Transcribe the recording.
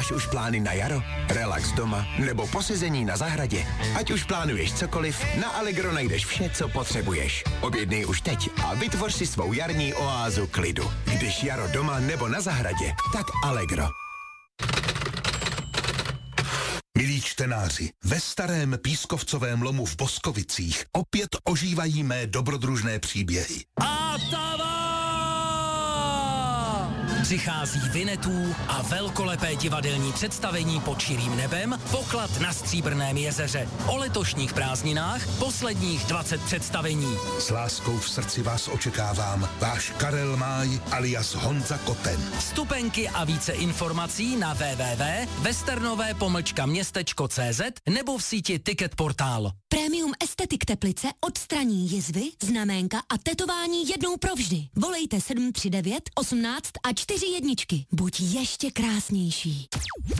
Máš už plány na jaro? Relax doma nebo posezení na zahradě? Ať už plánuješ cokoliv, na Allegro najdeš vše, co potřebuješ. Objednej už teď a vytvoř si svou jarní oázu klidu. Když jaro doma nebo na zahradě, tak Allegro. Milí čtenáři, ve starém pískovcovém lomu v Boskovicích opět ožívají mé dobrodružné příběhy. Přichází Vinetů a velkolepé divadelní představení pod širým nebem, Poklad na Stříbrném jezeře. O letošních prázdninách posledních 20 představení. S láskou v srdci vás očekávám, váš Karel Máj alias Honza Koten. Vstupenky a více informací na www.westernové-městečko.cz nebo v síti Ticket Portál. Premium Estetik Teplice odstraní jizvy, znaménka a tetování jednou provždy. Volejte 739 18 a 4 jedničky. Buď ještě krásnější.